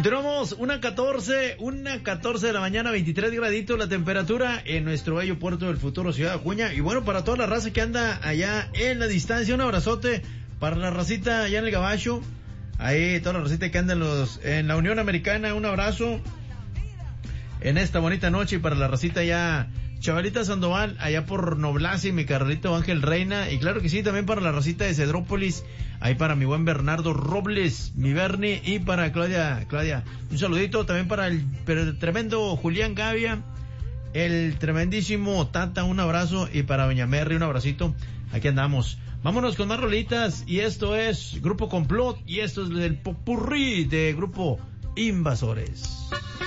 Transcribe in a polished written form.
Continuamos, 1:14 de la mañana, 23 graditos la temperatura en nuestro bello puerto del futuro, Ciudad Acuña. Y bueno, para toda la raza que anda allá en la distancia, un abrazote para la racita allá en el Gabacho. Ahí, toda la racita que anda en la Unión Americana, un abrazo en esta bonita noche. Y para la racita allá, Chavalita Sandoval, allá por Noblaza, y mi carrito Ángel Reina. Y claro que sí, también para la racita de Cedrópolis, ahí para mi buen Bernardo Robles, mi Bernie, y para Claudia, un saludito también para el tremendo Julián Gavia, el tremendísimo Tata, un abrazo, y para Doña Merry, un abracito. Aquí andamos. Vámonos con más rolitas, y esto es Grupo Complot, y esto es el popurrí de Grupo Invasores.